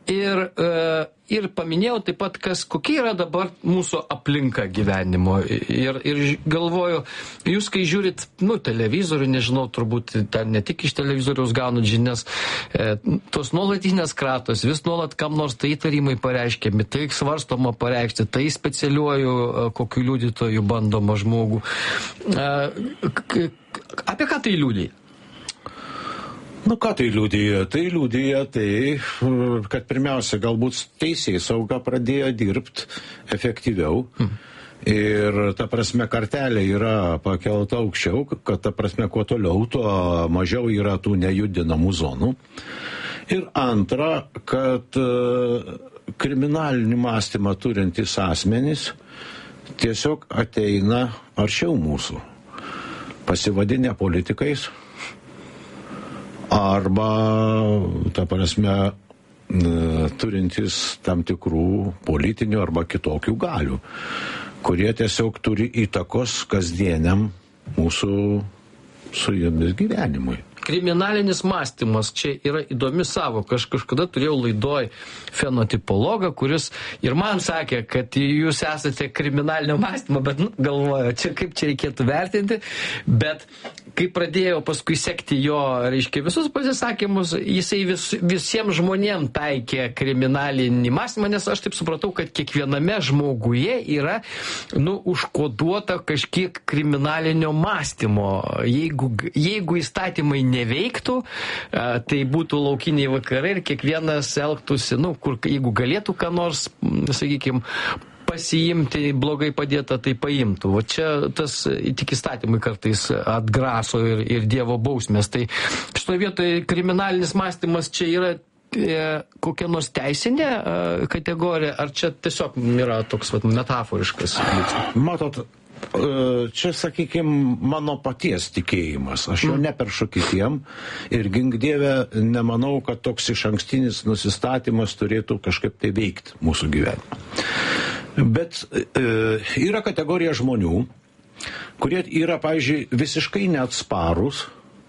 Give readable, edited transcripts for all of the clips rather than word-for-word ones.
Ir paminėjau taip pat, kokia yra dabar mūsų aplinka gyvenimo. Ir galvoju, jūs kai žiūrit, televizorių, nežinau, turbūt ten ne tik iš televizoriaus gaunat žinias, tos nuolatinės kratos, vis nuolat kam nors tai įtarimai pareiškiami, tai svarstoma pareikšti, tai specialiuoju kokiu liudytoju bandoma žmogų. Apie ką tai liudija? Ką tai liudija? Tai liudija kad pirmiausia, galbūt teisėsauga pradėjo dirbti efektyviau. Ir ta prasme kartelė yra pakelta aukščiau, kad ta prasme kuo toliau, tuo mažiau yra tų nejudinamų zonų. Ir antra, kad kriminalinį mąstymą turintys asmenys tiesiog ateina arčiau mūsų, pasivadinę politikais, arba, ta prasme, turintys tam tikrų politinių arba kitokių galių, kurie tiesiog turi įtakos kasdieniam mūsų su jomis gyvenimui. Kriminalinis mąstymas, čia yra įdomi savoka. Aš kažkada turėjau laidoj fenotipologą, kuris ir man sakė, kad jūs esate kriminalinio mąstymo, bet galvoju, kaip čia reikėtų vertinti, bet kai pradėjau paskui sekti jo, reiškia, visus pasisakymus, jisai visiems žmonėms taikė kriminalinį mąstymą, nes aš taip supratau, kad kiekviename žmoguje yra, užkoduota kažkiek kriminalinio mąstymo. Jeigu įstatymai neveiktų, tai būtų laukiniai vakarai ir kiekvienas elgtųsi, jeigu galėtų ką nors, sakykime, pasiimti, blogai padėta, tai paimtų. O čia tas tik įstatymai kartais atgraso ir Dievo bausmės. Tai šitoje vietoje kriminalinis mąstymas čia yra kokia nors teisinė kategorija, ar čia tiesiog yra toks metaforiškas? Matot, čia, sakykime, mano paties tikėjimas. Aš jo neperšu kitiem ir gink Dieve nemanau, kad toks išankstinis nusistatymas turėtų kažkaip tai veikti mūsų gyvenimą. Bet yra kategorija žmonių, kurie yra, pavyzdžiui, visiškai neatsparūs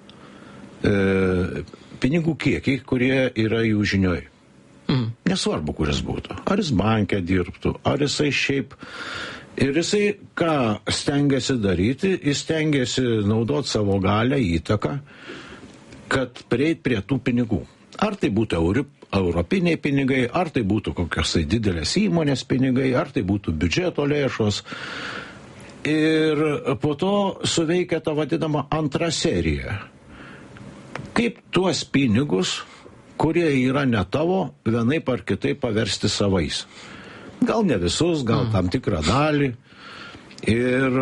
pinigų kiekiai, kurie yra jų žinioj. Nesvarbu, kuris būtų. Ar jis banke dirbtų, ar jisai šiaip. Ir jisai ką stengiasi daryti, jis stengiasi naudoti savo galią, įtaką, kad prieit prie tų pinigų. Ar tai būtų europiniai pinigai, ar tai būtų kokios tai didelės įmonės pinigai, ar tai būtų biudžeto lėšos. Ir po to suveikia ta vadinama antra serija. Kaip tuos pinigus, kurie yra ne tavo, vienaip ar kitaip paversti savais. Gal ne visus, gal tam tikrą dalį. Ir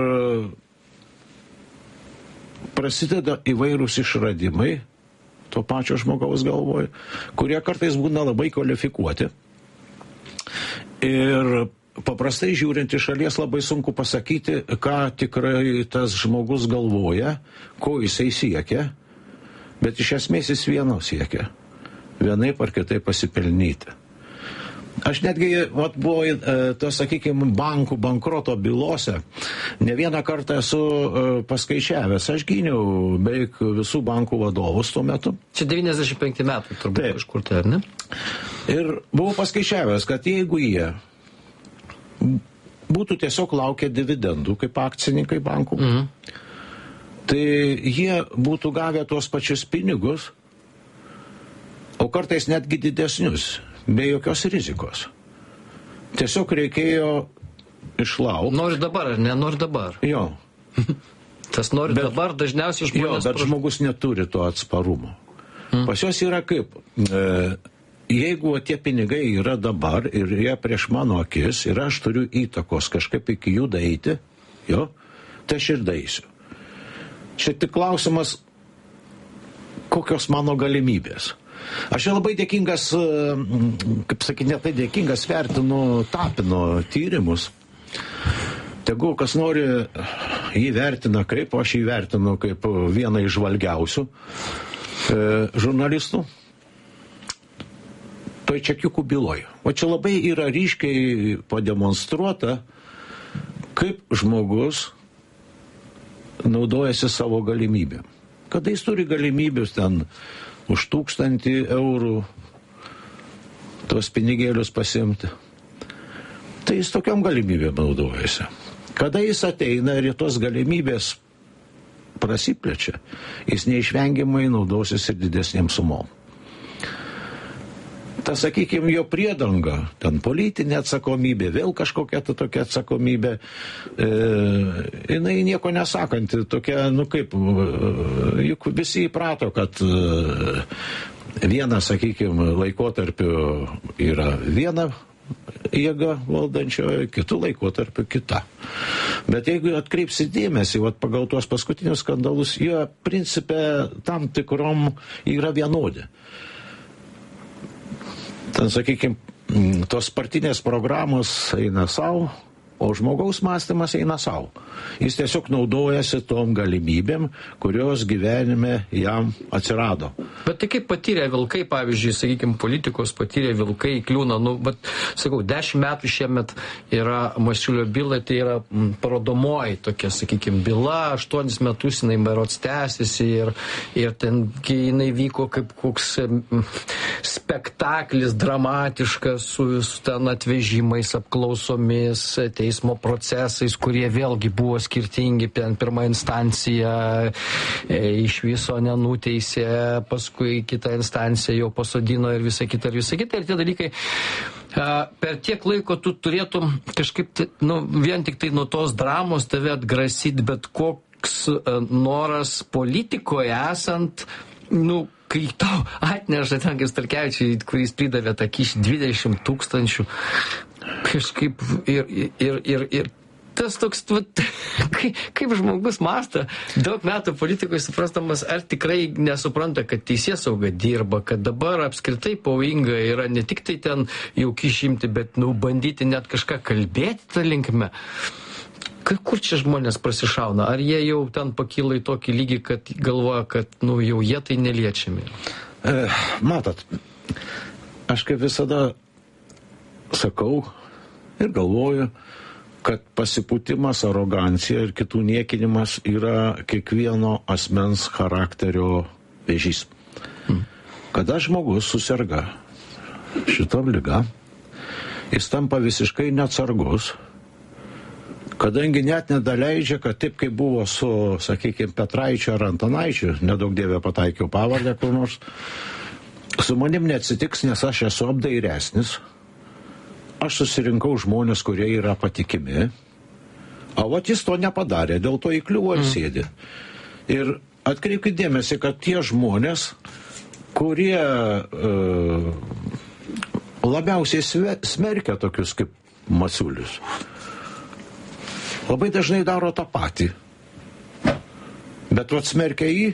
prasideda įvairūs išradimai to pačio žmogaus galvoje, kurie kartais būna labai kvalifikuoti. Ir paprastai žiūrint iš šalies labai sunku pasakyti, ką tikrai tas žmogus galvoja, ko jisai siekia, bet iš esmės jis vieno siekia. Vienaip ar kitaip pasipelnyti. Aš netgi, buvo, sakykime, bankų bankroto bylose, ne vieną kartą esu paskaičiavęs. Aš gyniau beveik visų bankų vadovus tuo metu. Čia 95 metų turbūt kažkur tai, ar ne? Ir buvau paskaičiavęs, kad jeigu jie būtų tiesiog laukę dividendų kaip akcininkai bankų, tai jie būtų gavę tuos pačius pinigus, o kartais netgi didesnius. Be jokios rizikos. Tiesiog reikėjo išlaukti. Nori dabar, ar ne? Nori dabar. Jo. Tas nori dabar dažniausiai žmonės... Jo, bet žmogus neturi to atsparumo. Pas juos yra kaip, jeigu tie pinigai yra dabar ir jie prieš mano akis ir aš turiu įtakos kažkaip iki jų daeiti, jo, tai aš ir daeisiu. Čia tik klausimas, kokios mano galimybės. Aš labai dėkingas, kaip sakyti, ne tai dėkingas, vertinu Tapino tyrimus. Tegu kas nori jį vertina kaip, aš jį vertinu kaip vieną iš žvalgiausių žurnalistų. Toj čekiukų byloj. O čia labai yra ryškiai pademonstruota, kaip žmogus naudojasi savo galimybėm. Kada jis turi galimybės ten už 1000 eurų, tuos pinigėlius pasimti. Tai jis tokiam galimybėm naudojasi. Kada jis ateina ir tos galimybės prasiplečia, jis neišvengiamai naudosis ir didesnėm sumom. Ta, sakykime, jo priedanga, ten politinė atsakomybė, vėl kažkokia tokia atsakomybė, jinai nieko nesakanti, tokia, kaip, juk visi įprato, kad vienas, sakykime, laikotarpiu yra viena jėga valdančioji, kitų laikotarpiu kita. Bet jeigu atkreipsi dėmesį, pagal tuos paskutinius skandalus, jie principe tam tikrom yra vienodi. Ten, sakykime, tos partinės programos eina savo, o žmogaus mąstymas eina savo. Jis tiesiog naudojasi tom galimybėm, kurios gyvenime jam atsirado. Bet tai kaip patyrė vilkai, pavyzdžiui, sakykime, politikos patyrė vilkai kliūna, bet, sakau, 10 metų šiemet yra Masiulio byla, tai yra parodomoji tokia, sakykime, byla, 8 metus jinai berods tęsiasi ir ten jinai vyko kaip koks spektaklis dramatiškas su ten atvežimais, apklausomis, teismo procesais, kurie vėlgi buvo skirtingi, pirmą instanciją iš viso nenuteisė, paskui kitą instanciją jau pasodino ir visa kita. Ir tie dalykai, per tiek laiko tu turėtum kažkaip, vien tik tai nuo tos dramos tave atgrasyti, bet koks noras politikoje esant, kai tau atneša ten, kaip Starkevičiui, kuris pridavė tą kyšį 20 000, kažkaip ir tas toks, kaip žmogus mąsto, daug metų politikoje suprastamas, ar tikrai nesupranta, kad teisėsauga dirba, kad dabar apskritai pavojinga yra ne tik tai ten jau kyšimti, bet bandyti net kažką kalbėti tą linkme. Kur čia žmonės prasišauna? Ar jie jau ten pakyla į tokį lygį, kad galvoja, kad jau jie tai neliečiami? Matot, aš kaip visada sakau ir galvoju, kad pasipūtimas, arogancija ir kitų niekinimas yra kiekvieno asmens charakterio vėžys. Kada žmogus susirga šitom liga, jis tampa visiškai neatsargus, kadangi net nedaleidžia, kad taip kaip buvo su, sakykime, Petraičiu ar Antanaičiu, nedaug dievė pataikiau pavardę kur nors, su manim neatsitiks, nes aš esu apdairesnis, aš susirinkau žmonės, kurie yra patikimi, o jis to nepadarė, dėl to įkliuvo ir sėdi. Ir atkreipkite dėmesį, kad tie žmonės, kurie labiausiai smerkia tokius kaip Masiulius, labai dažnai daro tą patį. Bet smerkia jį,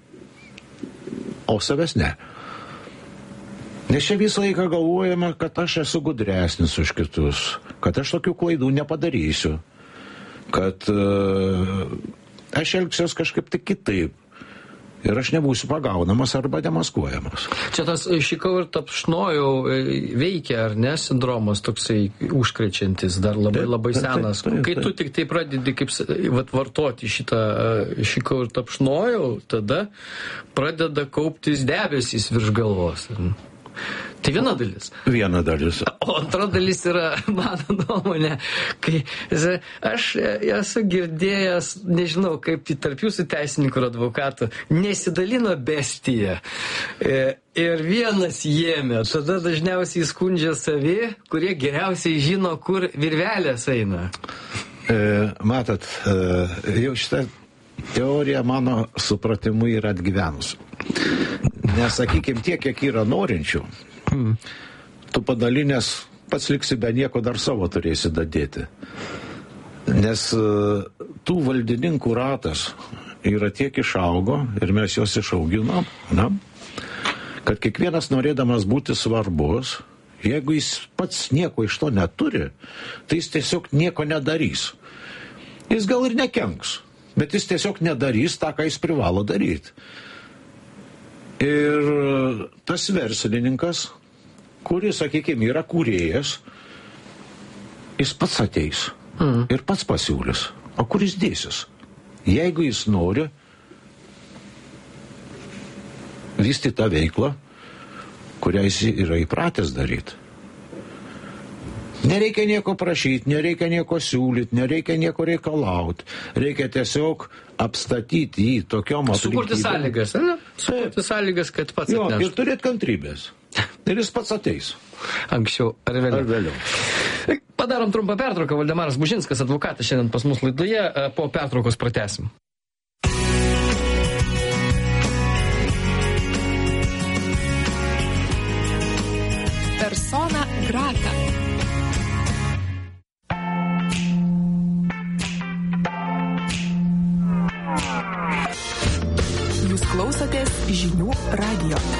o savęs ne. Nes čia visą laiką galvojama, kad aš esu gudresnis už kitus, kad aš tokių klaidų nepadarysiu, kad aš elgsiuos kažkaip tik kitaip. Ir aš nebūsiu pagaunamas arba demaskuojamas. Čia tas šikau ir tapšnojau veikia, ar ne, sindromas toksai užkrečiantis, dar labai senas. Kai tu tik tai pradedi kaip vartoti šitą šikau ir tapšnojau, tada pradeda kauptis debesys virš galvos. Tai viena dalis. Viena dalis. O antra dalis yra, mano nuomonė, kai aš esu girdėjęs, nežinau, kaip tarp jūsų teisininkų ir advokatų, nesidalino bestija. Ir vienas jėmė, tada dažniausiai skundžia savi, kurie geriausiai žino, kur virvelės eina. Matot, jau šitą teoriją mano supratimu yra atgyvenus. Nes, sakykime, tiek, kiek yra norinčių, tu padalinės pats liksi be nieko, dar savo turėsi dadėti. Nes tų valdininkų ratas yra tiek išaugo ir mes juos išauginom, kad kiekvienas norėdamas būti svarbus, jeigu jis pats nieko iš to neturi, tai jis tiesiog nieko nedarys. Jis gal ir nekenks, bet jis tiesiog nedarys tą, ką jis privalo daryti. Ir tas verslininkas, kuris, sakykime, yra kūrėjas, jis pats ateis ir pats pasiūlys. O kur jis dėsis? Jeigu jis nori vystyti tą veiklą, kurią jis yra įpratęs daryti. Nereikia nieko prašyti, nereikia nieko siūlyti, nereikia nieko reikalauti. Reikia tiesiog apstatyti jį tokiom aplinkybėm. Sukurti sąlygas, ne? Sukurti sąlygas, kad pats atneštų. atneštų. Ir turėti kantrybės. Ir jis pats ateis. Anksčiau ar vėliau. Padarom trumpą pertrauką. Valdemaras Bužinskas, advokatas, šiandien pas mus laidoje. Po pertraukos pratęsim. Persona grata. Jūs klausotės žinių radijo.